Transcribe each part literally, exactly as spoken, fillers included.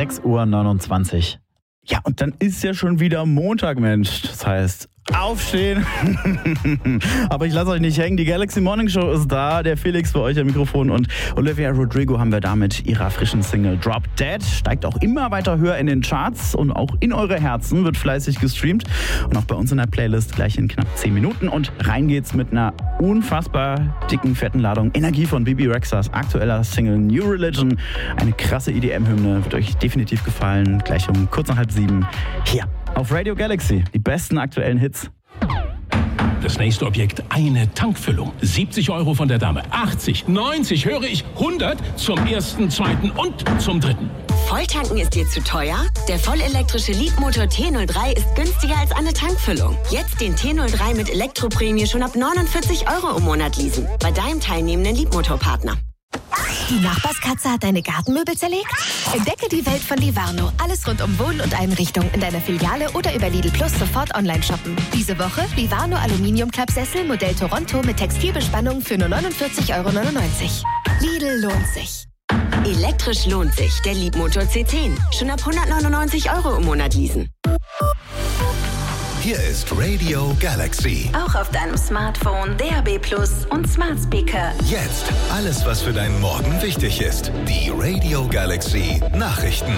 sechs Uhr neunundzwanzig. Ja, und dann ist ja schon wieder Montag, Mensch. Das heißt, aufstehen. Aber ich lasse euch nicht hängen. Die Galaxy Morning Show ist da. Der Felix für euch am Mikrofon und Olivia Rodrigo haben wir da mit ihrer frischen Single Drop Dead. Steigt auch immer weiter höher in den Charts und auch in eure Herzen, wird fleißig gestreamt. Und auch bei uns in der Playlist gleich in knapp zehn Minuten. Und rein geht's mit einer unfassbar dicken, fetten Ladung Energie von Bebe Rexhas aktueller Single New Religion. Eine krasse E D M-Hymne, wird euch definitiv gefallen. Gleich um kurz nach halb sieben hier auf Radio Galaxy. Die besten aktuellen Hits. Das nächste Objekt, eine Tankfüllung. siebzig Euro von der Dame, achtzig, neunzig, höre ich, hundert zum ersten, zweiten und zum dritten. Volltanken ist dir zu teuer? Der vollelektrische Leapmotor T null drei ist günstiger als eine Tankfüllung. Jetzt den T null drei mit Elektroprämie schon ab neunundvierzig Euro im Monat leasen. Bei deinem teilnehmenden Leapmotor-Partner. Die Nachbarskatze hat deine Gartenmöbel zerlegt? Entdecke die Welt von Livarno. Alles rund um Wohn- und Einrichtung in deiner Filiale oder über Lidl Plus sofort online shoppen. Diese Woche Livarno Aluminium-Klappsessel Modell Toronto mit Textilbespannung für nur neunundvierzig Euro neunundneunzig. Lidl lohnt sich. Elektrisch lohnt sich. Der Leapmotor C zehn. Schon ab hundertneunundneunzig Euro im Monat leasen. Hier ist Radio Galaxy. Auch auf deinem Smartphone, D A B Plus und Smart Speaker. Jetzt alles, was für deinen Morgen wichtig ist. Die Radio Galaxy Nachrichten.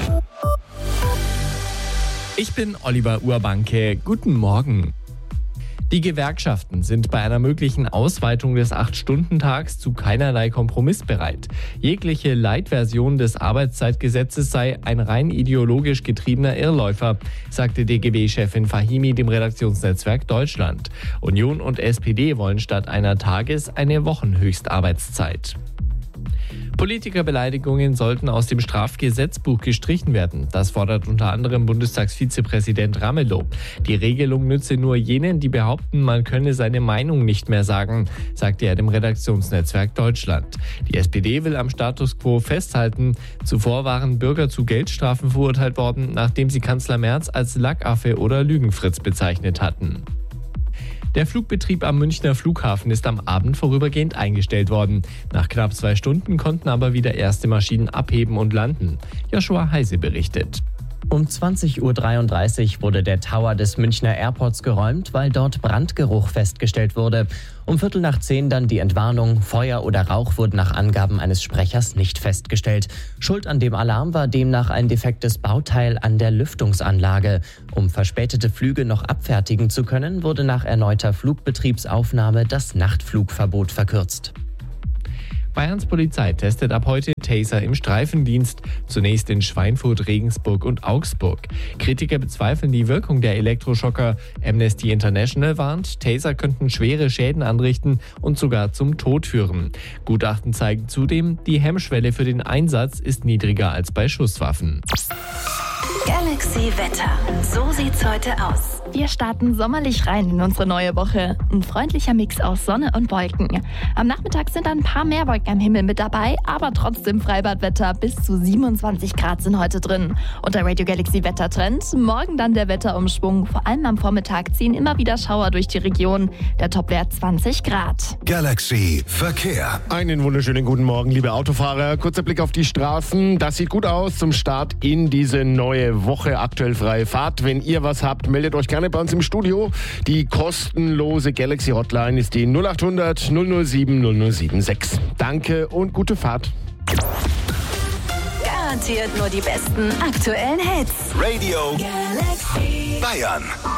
Ich bin Oliver Urbanke. Guten Morgen. Die Gewerkschaften sind bei einer möglichen Ausweitung des acht-Stunden-Tags zu keinerlei Kompromiss bereit. Jegliche Light-Version des Arbeitszeitgesetzes sei ein rein ideologisch getriebener Irrläufer, sagte D G B-Chefin Fahimi dem Redaktionsnetzwerk Deutschland. Union und S P D wollen statt einer Tages- eine Wochenhöchstarbeitszeit. Politikerbeleidigungen sollten aus dem Strafgesetzbuch gestrichen werden. Das fordert unter anderem Bundestagsvizepräsident Ramelow. Die Regelung nütze nur jenen, die behaupten, man könne seine Meinung nicht mehr sagen, sagte er dem Redaktionsnetzwerk Deutschland. Die S P D will am Status quo festhalten. Zuvor waren Bürger zu Geldstrafen verurteilt worden, nachdem sie Kanzler Merz als Lackaffe oder Lügenfritz bezeichnet hatten. Der Flugbetrieb am Münchner Flughafen ist am Abend vorübergehend eingestellt worden. Nach knapp zwei Stunden konnten aber wieder erste Maschinen abheben und landen. Joshua Heise berichtet. Um zwanzig Uhr dreiunddreißig wurde der Tower des Münchner Airports geräumt, weil dort Brandgeruch festgestellt wurde. Um Viertel nach zehn dann die Entwarnung. Feuer oder Rauch wurden nach Angaben eines Sprechers nicht festgestellt. Schuld an dem Alarm war demnach ein defektes Bauteil an der Lüftungsanlage. Um verspätete Flüge noch abfertigen zu können, wurde nach erneuter Flugbetriebsaufnahme das Nachtflugverbot verkürzt. Bayerns Polizei testet ab heute Taser im Streifendienst, zunächst in Schweinfurt, Regensburg und Augsburg. Kritiker bezweifeln die Wirkung der Elektroschocker. Amnesty International warnt, Taser könnten schwere Schäden anrichten und sogar zum Tod führen. Gutachten zeigen zudem, die Hemmschwelle für den Einsatz ist niedriger als bei Schusswaffen. Galaxy Wetter. So sieht's heute aus. Wir starten sommerlich rein in unsere neue Woche. Ein freundlicher Mix aus Sonne und Wolken. Am Nachmittag sind ein paar mehr Wolken am Himmel mit dabei, aber trotzdem Freibadwetter. Bis zu siebenundzwanzig Grad sind heute drin. Und der Radio Galaxy Wettertrend. Morgen dann der Wetterumschwung. Vor allem am Vormittag ziehen immer wieder Schauer durch die Region. Der Topwert zwanzig Grad. Galaxy Verkehr. Einen wunderschönen guten Morgen, liebe Autofahrer. Kurzer Blick auf die Straßen. Das sieht gut aus zum Start in diese neue Woche. Aktuell freie Fahrt. Wenn ihr was habt, meldet euch gerne bei uns im Studio. Die kostenlose Galaxy Hotline ist die null acht hundert null null sieben null null sieben sechs. Danke und gute Fahrt. Garantiert nur die besten aktuellen Hits. Radio Galaxy Bayern.